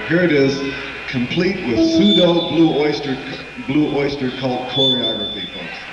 Here it is, complete with pseudo Blue Oyster Cult choreography, folks.